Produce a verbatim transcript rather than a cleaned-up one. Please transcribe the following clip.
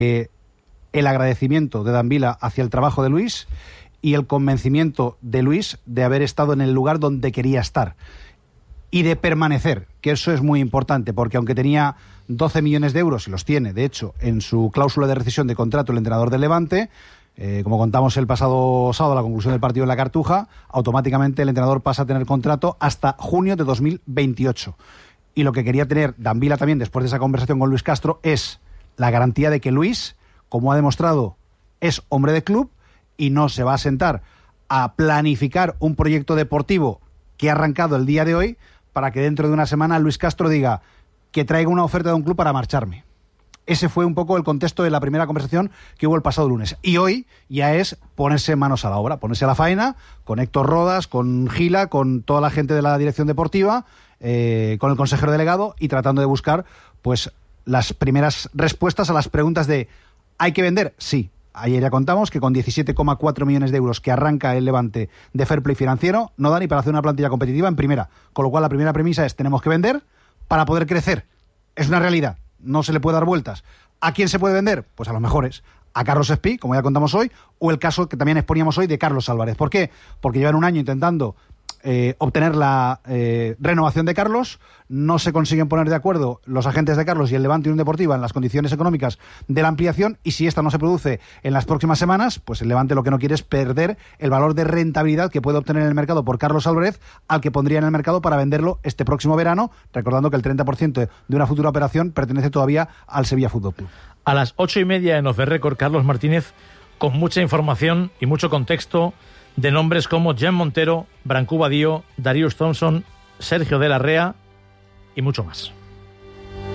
eh, el agradecimiento de Dan Vila hacia el trabajo de Luis y el convencimiento de Luis de haber estado en el lugar donde quería estar y de permanecer, que eso es muy importante, porque aunque tenía doce millones de euros, y los tiene, de hecho, en su cláusula de rescisión de contrato el entrenador del Levante, eh, como contamos el pasado sábado a la conclusión del partido en la Cartuja, automáticamente el entrenador pasa a tener contrato hasta junio de dos mil veintiocho. Y lo que quería tener Dan Vila también, después de esa conversación con Luis Castro, es la garantía de que Luis, como ha demostrado, es hombre de club y no se va a sentar a planificar un proyecto deportivo que ha arrancado el día de hoy para que dentro de una semana Luis Castro diga que traiga una oferta de un club para marcharme. Ese fue un poco el contexto de la primera conversación que hubo el pasado lunes. Y hoy ya es ponerse manos a la obra, ponerse a la faena con Héctor Rodas, con Gila, con toda la gente de la dirección deportiva, eh, con el consejero delegado y tratando de buscar pues las primeras respuestas a las preguntas de ¿hay que vender? Sí. Ayer ya contamos que con diecisiete coma cuatro millones de euros que arranca el Levante de fair play financiero, no da ni para hacer una plantilla competitiva en primera. Con lo cual la primera premisa es tenemos que vender para poder crecer. Es una realidad, no se le puede dar vueltas. ¿A quién se puede vender? Pues a los mejores. A Carlos Espí, como ya contamos hoy, o el caso que también exponíamos hoy de Carlos Álvarez. ¿Por qué? Porque llevan un año intentando eh, obtener la eh, renovación de Carlos, no se consiguen poner de acuerdo los agentes de Carlos y el Levante Unión Deportiva en las condiciones económicas de la ampliación, y si esta no se produce en las próximas semanas, pues el Levante lo que no quiere es perder el valor de rentabilidad que puede obtener en el mercado por Carlos Álvarez, al que pondría en el mercado para venderlo este próximo verano, recordando que el treinta por ciento de una futura operación pertenece todavía al Sevilla Fútbol Club. A las ocho y media en Off The Record, Carlos Martínez, con mucha información y mucho contexto de nombres como Jan Montero, Branco Badío, Darius Thompson, Sergio de la Rea y mucho más.